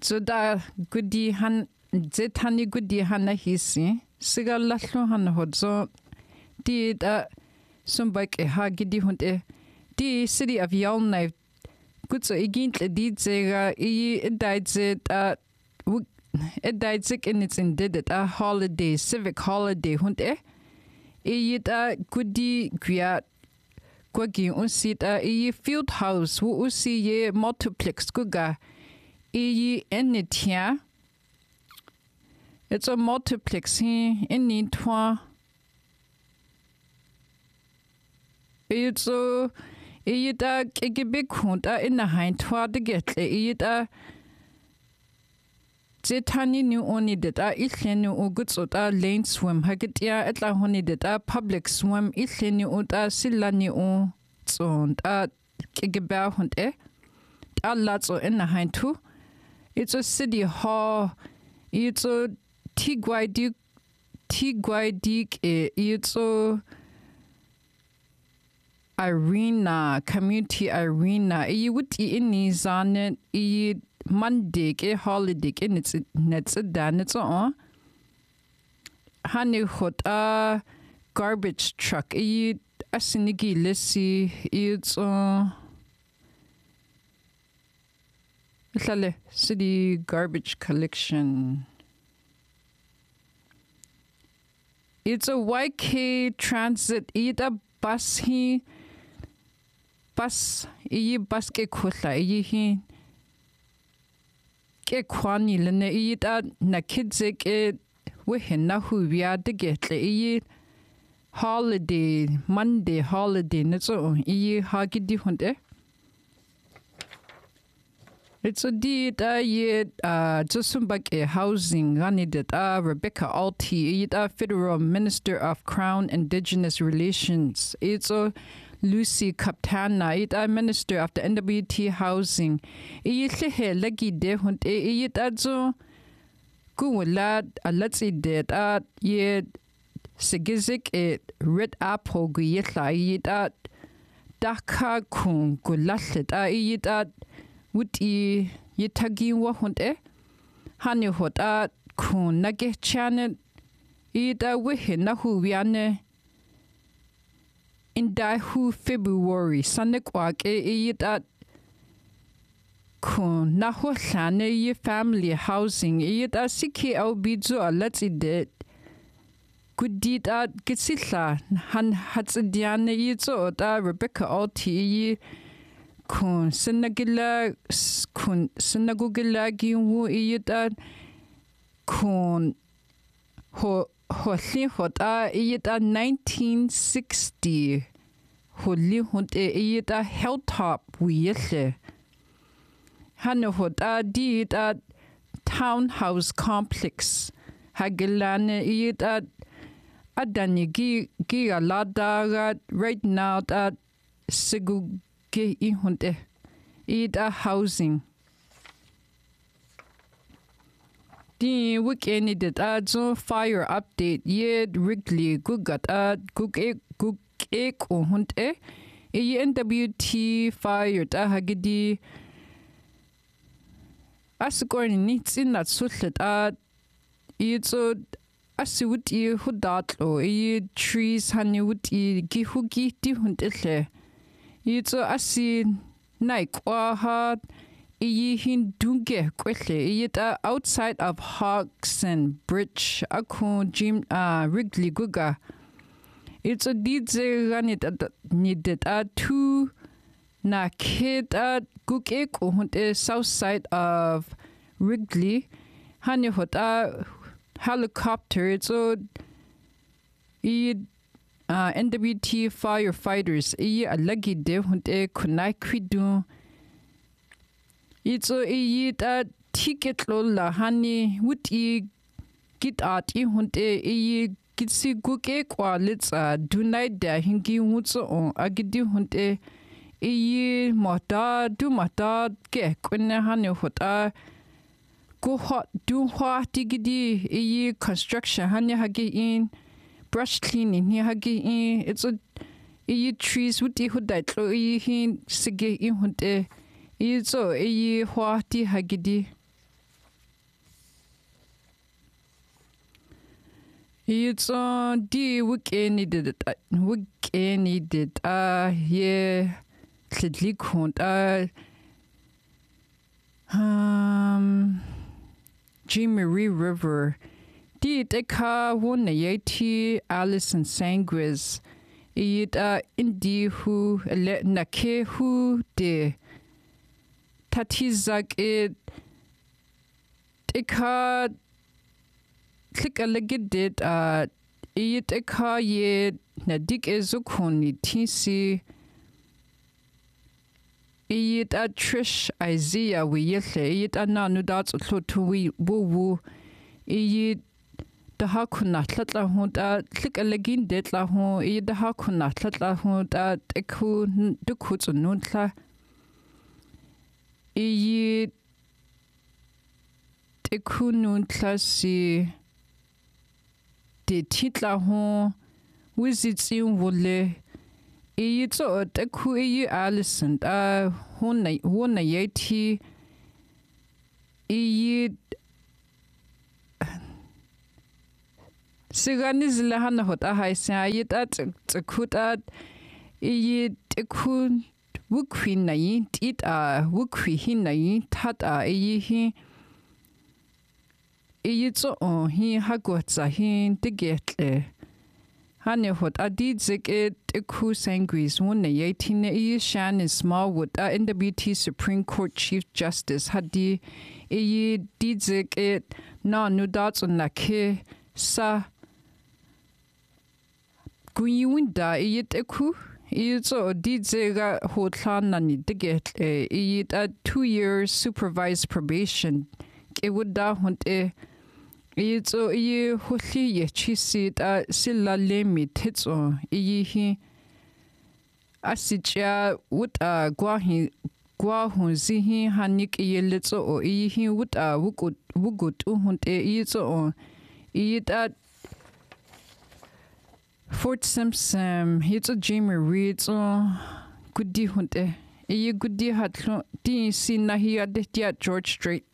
so da gudi han zetani gudi hana hisi siga lallo han hodzo di da sumbak ha gidi hunde di city of Yalna gutso igintle di zega I daidze da edaidzek in its indid a holiday civic holiday hunde da gudi gya Gwagi unsita field house wu usi ye multiplex guga enitia. It's a multiplex he any twa. It's a da kigibig hunta in the hind twa de getle da Zetani nu oni det ihlenu ugutsota lane swim hagitia etla honi det public swim ihlenu uta silani u tsont kigeba hunde allatso in the hind two. It's a city hall. It's a tigwaidik it's a arena community arena. You would in zane Monday holiday in its nets a dan it's on honey hot garbage truck a sinigi lissy it's city garbage collection. It's a YK transit a bus he bus ke khutla he ke kwani lene da na kidze ke wehena hu via de getle holiday Monday holiday netso hagidi hunde it's a did Josumbake housing ganided Rebecca Alti federal minister of Crown Indigenous Relations it's a Lucy Kaptana minister of the NWT housing lehe lagi de hunde adzo guwala alatsi de ye sigizik red apple guyetla daka kun gulaslet wuti yitagi wa hunde hani hota kun nage channel wehe na hu wiane in hu February sanek kun na ho hlane ye family housing siki au bidzo alatsi de gudita gitsihla han hatsidiane yitso da Rebecca Alti kun sinagila giwu kun holi hota 1960 holi hunte hilltop wiyele hanu hota di townhouse complex hagilane adani gi alada right now sigu ge hunde housing the weekend did so fire update ye Wrigley gugat gug hunde NWT fire hagidi asgorni nits in that sutlet so asiwuti hudatlo trees haniwuti gihugi di hunde Yitso asi naikwa ha hin dunge kwele outside of Hodgson Bridge aku Jim Wrigley guga. It's a didze ganit needed two na kid gugek hunde south side of Wrigley hani hot helicopter it's a NWT firefighters alagi de hunde kunai kwidu it's a ticket lola hani wuti git art hunde gitsi guke kwa litsa dunai da hingi wutso on agidi hunde mata ke kunne hani hota go hot do hwa digidi construction hani hagi in brush cleaning here hagi it's a trees wuti hudaitlo hin sige hunde so hwa ti hagidi It's on the weekend did yeah Tidlikund Jean-Marie River did eka one yeti Alison Sanguis it indi who let nake who de tatizak it eka click a legit it eka ye nadik ezukuni tisi it Trish Isaiah we yele it ananu that's to we woo it the hakuna tlatla hunda click a legin det la ho it the hakuna tlatla hunda eku dukut nuntla it eku nuntla si de titla ho visits in wole it so eku Alison hona yeti it Siganizla hana hot ahaisa it at kutat it ekun wukwi nayi it wukwi hinayi tata hi it so hi hagotza hin tigetle Hanya hot adidzik it eku sanguis one yetine Shannon Smallwood NWT Supreme Court Chief Justice hadi didzik it na nudats on nake sa Guyunda it eku so didzega hotlana ni diget it 2 years supervised probation it would da hunt it so holi ye chisit silla limit hits on hi asicha would gwa hun zihi hanik yelitso o hi would wugut hunt so it Fort Simpson it's a Jamie Reed so goody hunte goody hatlo di sina hi George Strait